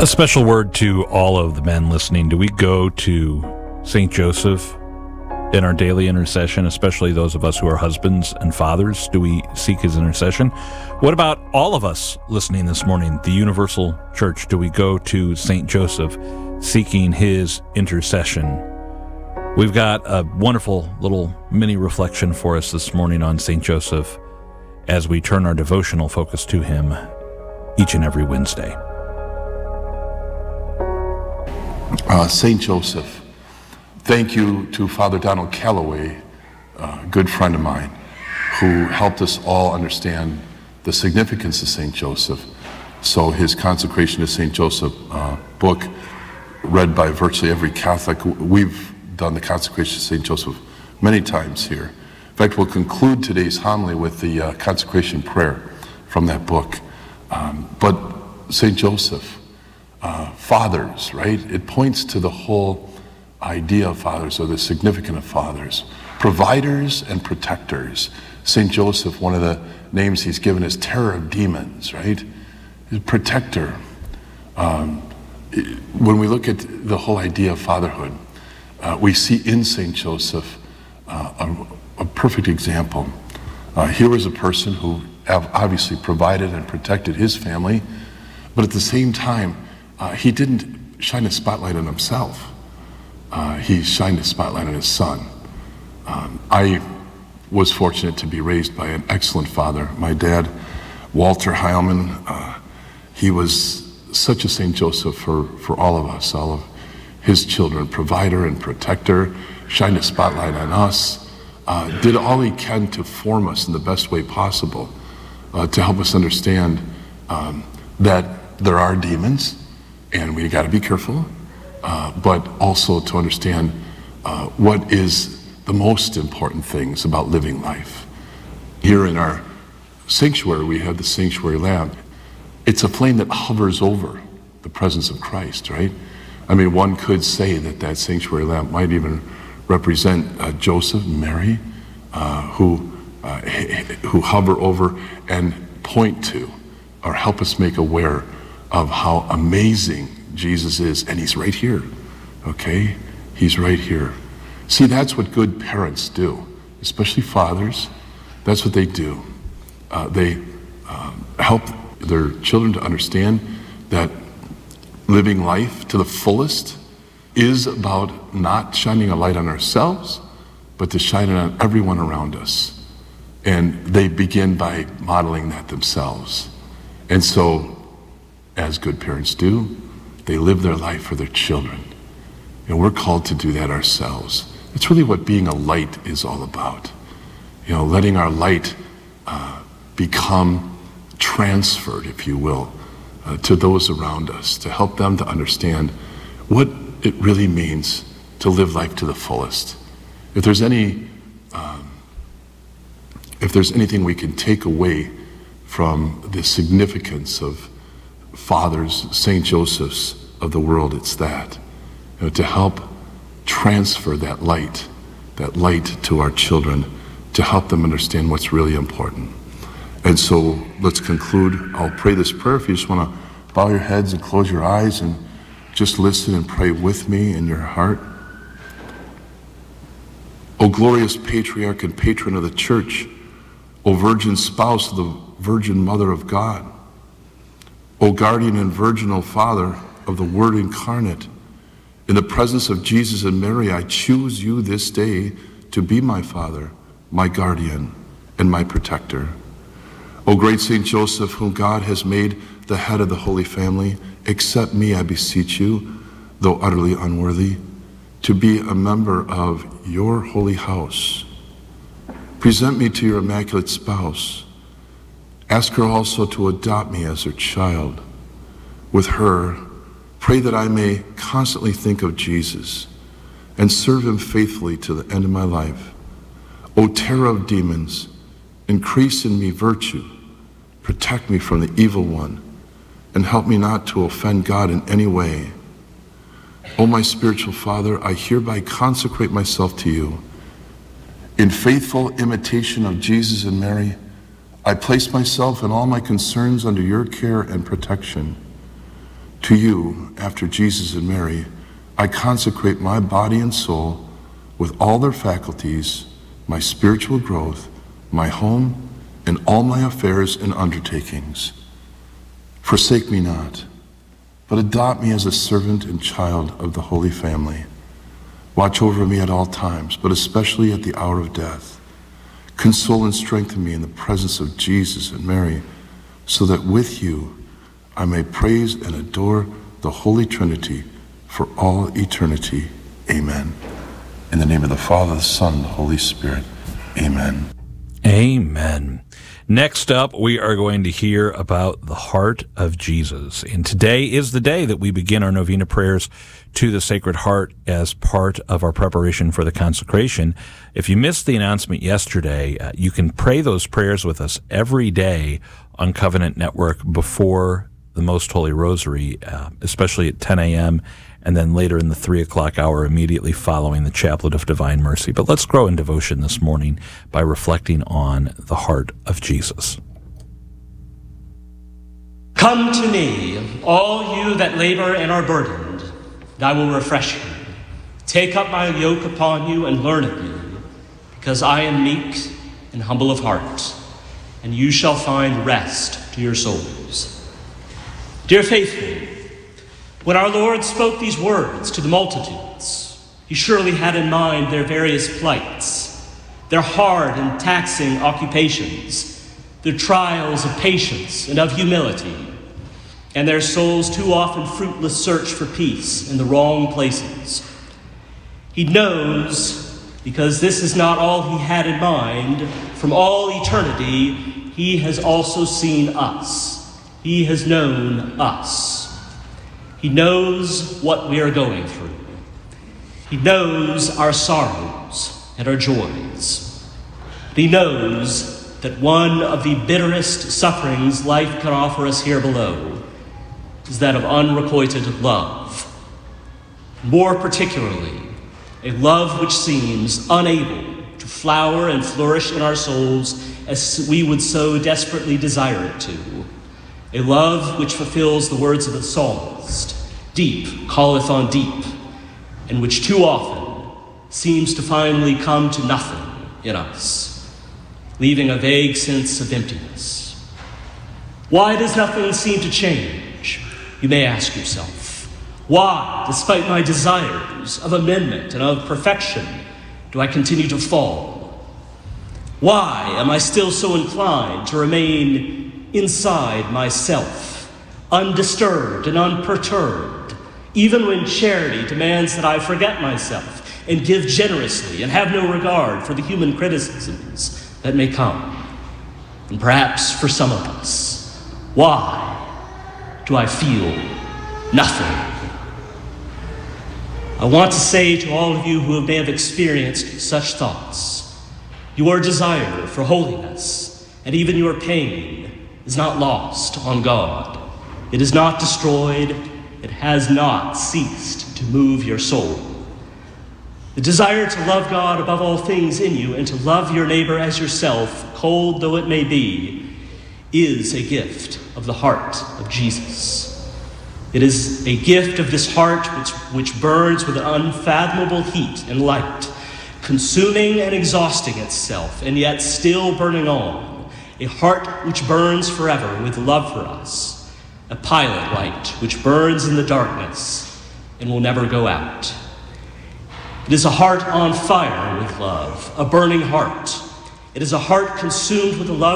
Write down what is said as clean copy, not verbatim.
A special word to all of the men listening. Do we go to St. Joseph in our daily intercession, especially those of us who are husbands and fathers? Do we seek his intercession? What about all of us listening this morning, the Universal Church? Do we go to St. Joseph seeking his intercession? We've got a wonderful little mini reflection for us this morning on St. Joseph as we turn our devotional focus to him each and every Wednesday. St. Joseph, thank you to Father Donald Calloway, a good friend of mine, who helped us all understand the significance of St. Joseph. So his Consecration to St. Joseph book, read by virtually every Catholic. We've done the Consecration to St. Joseph many times here. In fact, we'll conclude today's homily with the consecration prayer from that book. But St. Joseph, fathers, right? It points to the whole idea of fathers, or the significance of fathers. Providers and protectors. St. Joseph, one of the names he's given is terror of demons, right? He's a protector. When we look at the whole idea of fatherhood, we see in St. Joseph a perfect example. Here was a person who obviously provided and protected his family, but at the same time, he didn't shine a spotlight on himself. He shined a spotlight on his son. I was fortunate to be raised by an excellent father. My dad, Walter Heilman, he was such a St. Joseph for all of us, all of his children, provider and protector, shined a spotlight on us, did all he can to form us in the best way possible, to help us understand that there are demons, and we got to be careful, but also to understand what is the most important things about living life. Here in our sanctuary, we have the sanctuary lamp. It's a flame that hovers over the presence of Christ, right? I mean, one could say that sanctuary lamp might even represent Joseph and Mary, who hover over and point to, or help us make aware of how amazing Jesus is. And he's right here, okay? He's right here. See, that's what good parents do, especially fathers. That's what they do. They help their children to understand that living life to the fullest is about not shining a light on ourselves, but to shine it on everyone around us. And they begin by modeling that themselves. And so, as good parents do, they live their life for their children. And we're called to do that ourselves. It's really what being a light is all about. You know, letting our light become transferred, if you will, to those around us, to help them to understand what it really means to live life to the fullest. If there's anything we can take away from the significance of fathers, St. Joseph's of the world, it's that. You know, to help transfer that light to our children, to help them understand what's really important. And so let's conclude. I'll pray this prayer. If you just want to bow your heads and close your eyes and just listen and pray with me in your heart. O glorious patriarch and patron of the church, O virgin spouse of the Virgin Mother of God, O guardian and virginal father of the Word incarnate, in the presence of Jesus and Mary, I choose you this day to be my father, my guardian, and my protector. O great St. Joseph, whom God has made the head of the Holy Family, accept me, I beseech you, though utterly unworthy, to be a member of your holy house. Present me to your immaculate spouse. Ask her also to adopt me as her child. With her, pray that I may constantly think of Jesus and serve him faithfully to the end of my life. O terror of demons, increase in me virtue, protect me from the evil one, and help me not to offend God in any way. O my spiritual Father, I hereby consecrate myself to you. In faithful imitation of Jesus and Mary, I place myself and all my concerns under your care and protection. To you, after Jesus and Mary, I consecrate my body and soul with all their faculties, my spiritual growth, my home, and all my affairs and undertakings. Forsake me not, but adopt me as a servant and child of the Holy Family. Watch over me at all times, but especially at the hour of death. Console and strengthen me in the presence of Jesus and Mary, so that with you I may praise and adore the Holy Trinity for all eternity. Amen. In the name of the Father, the Son, and the Holy Spirit. Amen. Amen. Next up, we are going to hear about the heart of Jesus. And today is the day that we begin our novena prayers to the Sacred Heart as part of our preparation for the consecration. If you missed the announcement yesterday, you can pray those prayers with us every day on Covenant Network before the Most Holy Rosary, especially at 10 a.m., and then later in the 3 o'clock hour immediately following the Chaplet of Divine Mercy. But let's grow in devotion this morning by reflecting on the heart of Jesus. Come to me, all you that labor and are burdened, and I will refresh you. Take up my yoke upon you and learn of me, because I am meek and humble of heart, and you shall find rest to your souls. Dear faithful, when our Lord spoke these words to the multitudes, he surely had in mind their various plights, their hard and taxing occupations, their trials of patience and of humility, and their souls' too often fruitless search for peace in the wrong places. He knows, because this is not all he had in mind, from all eternity, he has also seen us. He has known us. He knows what we are going through. He knows our sorrows and our joys. He knows that one of the bitterest sufferings life can offer us here below is that of unrequited love. More particularly, a love which seems unable to flower and flourish in our souls as we would so desperately desire it to. A love which fulfills the words of the psalmist, deep calleth on deep, and which too often seems to finally come to nothing in us, leaving a vague sense of emptiness. Why does nothing seem to change? You may ask yourself. Why, despite my desires of amendment and of perfection, do I continue to fall? Why am I still so inclined to remain inside myself, undisturbed and unperturbed, even when charity demands that I forget myself and give generously and have no regard for the human criticisms that may come? And perhaps for some of us, why do I feel nothing? I want to say to all of you who may have experienced such thoughts, your desire for holiness and even your pain is not lost on God. It is not destroyed. It has not ceased to move your soul. The desire to love God above all things in you and to love your neighbor as yourself, cold though it may be, is a gift of the heart of Jesus. It is a gift of this heart which burns with an unfathomable heat and light, consuming and exhausting itself, and yet still burning on. A heart which burns forever with love for us, a pilot light which burns in the darkness and will never go out. It is a heart on fire with love, a burning heart. It is a heart consumed with the love